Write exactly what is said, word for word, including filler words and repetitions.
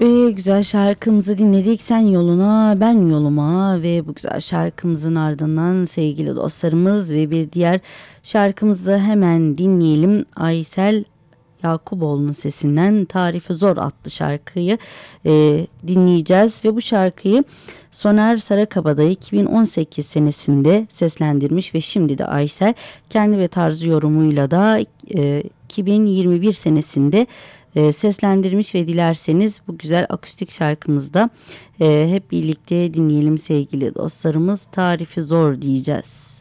Ve güzel şarkımızı dinledik. Sen yoluna, ben yoluma ve bu güzel şarkımızın ardından sevgili dostlarımız ve bir diğer şarkımızı hemen dinleyelim. Aysel Yakuboğlu'nun sesinden Tarifi Zor adlı şarkıyı e, dinleyeceğiz ve bu şarkıyı Soner Sarıkabada iki bin on sekiz senesinde seslendirmiş ve şimdi de Aysel kendi ve tarzı yorumuyla da e, iki bin yirmi bir senesinde e, seslendirmiş ve dilerseniz bu güzel akustik şarkımızda e, hep birlikte dinleyelim sevgili dostlarımız. Tarifi Zor diyeceğiz.